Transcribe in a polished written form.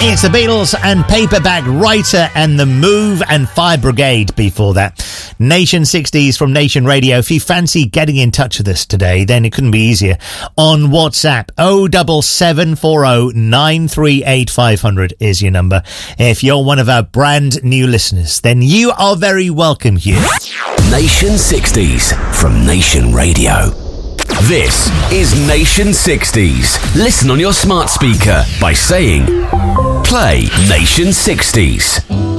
It's the Beatles and Paperback Writer and The Move and Fire Brigade before that. Nation 60s from Nation Radio. If you fancy getting in touch with us today, then it couldn't be easier. On WhatsApp, 07740 938 500 is your number. If you're one of our brand new listeners, then you are very welcome here. Nation 60s from Nation Radio. This is Nation 60s. Listen on your smart speaker by saying, play Nation 60s.